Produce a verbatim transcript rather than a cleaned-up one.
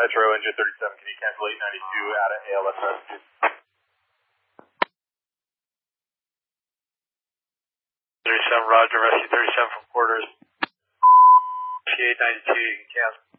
Metro, engine thirty-seven, can you cancel eight ninety-two out of A L S S, please? thirty-seven, roger, rescue thirty-seven from quarters. eight ninety-two, you can cancel.